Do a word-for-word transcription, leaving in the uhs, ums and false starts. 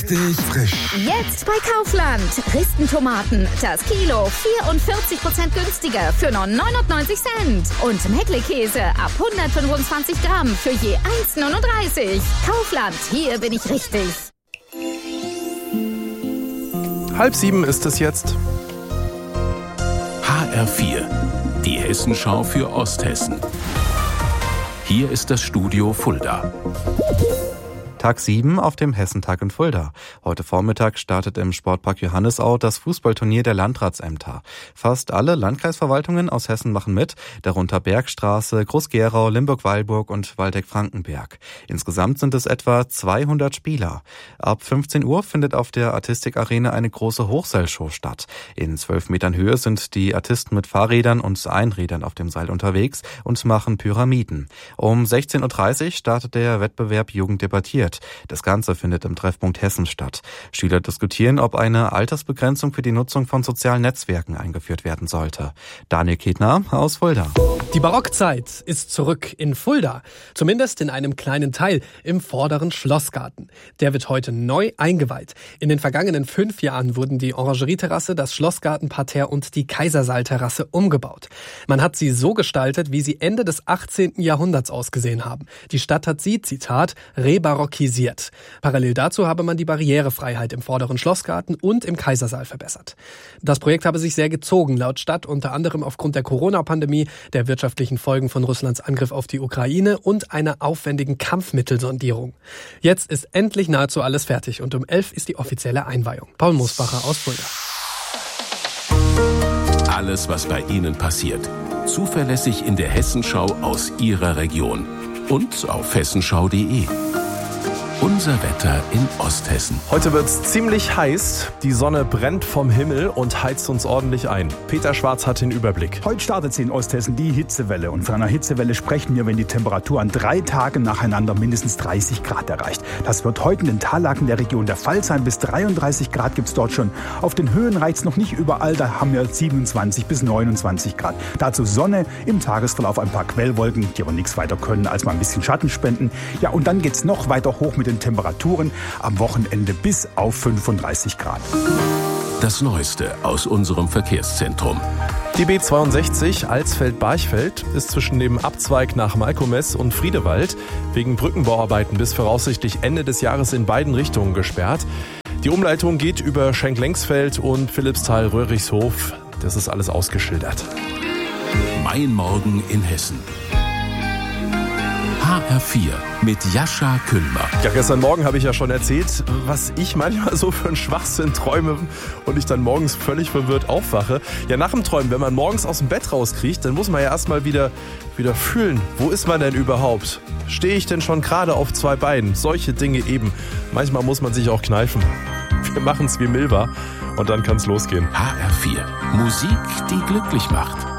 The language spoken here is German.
richtig frisch. Jetzt bei Kaufland. Ristentomaten, das Kilo vierundvierzig Prozent günstiger für nur neunundneunzig Cent. Und Meckle-Käse ab hundertfünfundzwanzig Gramm für je eins Komma neununddreißig. Kaufland, hier bin ich richtig. Halb sieben ist es jetzt. H R vier, die Hessenschau für Osthessen. Hier ist das Studio Fulda. Tag sieben auf dem Hessentag in Fulda. Heute Vormittag startet im Sportpark Johannisau das Fußballturnier der Landratsämter. Fast alle Landkreisverwaltungen aus Hessen machen mit, darunter Bergstraße, Groß-Gerau, Limburg-Weilburg und Waldeck-Frankenberg. Insgesamt sind es etwa zweihundert Spieler. Ab fünfzehn Uhr findet auf der Artistik-Arena eine große Hochseilshow statt. In zwölf Metern Höhe sind die Artisten mit Fahrrädern und Einrädern auf dem Seil unterwegs und machen Pyramiden. Um sechzehn Uhr dreißig startet der Wettbewerb Jugend debattiert. Das Ganze findet im Treffpunkt Hessen statt. Schüler diskutieren, ob eine Altersbegrenzung für die Nutzung von sozialen Netzwerken eingeführt werden sollte. Daniel Ketner aus Fulda. Die Barockzeit ist zurück in Fulda. Zumindest in einem kleinen Teil im vorderen Schlossgarten. Der wird heute neu eingeweiht. In den vergangenen fünf Jahren wurden die Orangerieterrasse, das Schlossgartenparterre und die Kaisersaalterrasse umgebaut. Man hat sie so gestaltet, wie sie Ende des achtzehnten Jahrhunderts ausgesehen haben. Die Stadt hat sie, Zitat, rebarockisiert. Parallel dazu habe man die Barrierefreiheit im vorderen Schlossgarten und im Kaisersaal verbessert. Das Projekt habe sich sehr gezogen, laut Stadt unter anderem aufgrund der Corona-Pandemie, der wirtschaftlichen Folgen von Russlands Angriff auf die Ukraine und einer aufwendigen Kampfmittelsondierung. Jetzt ist endlich nahezu alles fertig und um elf ist die offizielle Einweihung. Paul Moosbacher aus Fulda. Alles, was bei Ihnen passiert. Zuverlässig in der Hessenschau aus Ihrer Region. Und auf hessenschau punkt de. Unser Wetter in Osthessen. Heute wird's ziemlich heiß. Die Sonne brennt vom Himmel und heizt uns ordentlich ein. Peter Schwarz hat den Überblick. Heute startet sie in Osthessen die Hitzewelle. Und von einer Hitzewelle sprechen wir, wenn die Temperatur an drei Tagen nacheinander mindestens dreißig Grad erreicht. Das wird heute in den Tallagen der Region der Fall sein. Bis dreiunddreißig Grad gibt's dort schon. Auf den Höhen reicht's noch nicht überall. Da haben wir siebenundzwanzig bis neunundzwanzig Grad. Dazu Sonne, im Tagesverlauf ein paar Quellwolken, die aber nichts weiter können, als mal ein bisschen Schatten spenden. Ja, und dann geht's noch weiter hoch mit den Temperaturen am Wochenende bis auf fünfunddreißig Grad. Das Neueste aus unserem Verkehrszentrum. Die B zweiundsechzig Alsfeld-Barchfeld ist zwischen dem Abzweig nach Malkomes und Friedewald wegen Brückenbauarbeiten bis voraussichtlich Ende des Jahres in beiden Richtungen gesperrt. Die Umleitung geht über Schenk-Lengsfeld und Philippsthal-Röhrichshof. Das ist alles ausgeschildert. Mein Morgen in Hessen. H R vier mit Jascha Küllmer. Ja, gestern Morgen habe ich ja schon erzählt, was ich manchmal so für einen Schwachsinn träume und ich dann morgens völlig verwirrt aufwache. Ja, nach dem Träumen, wenn man morgens aus dem Bett rauskriegt, dann muss man ja erstmal wieder, wieder fühlen, wo ist man denn überhaupt? Stehe ich denn schon gerade auf zwei Beinen? Solche Dinge eben. Manchmal muss man sich auch kneifen. Wir machen es wie Milva und dann kann es losgehen. H R vier. Musik, die glücklich macht.